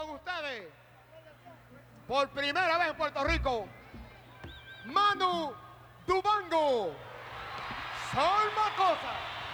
con ustedes, por primera vez en Puerto Rico, Manu Dubango, Sol Macosa.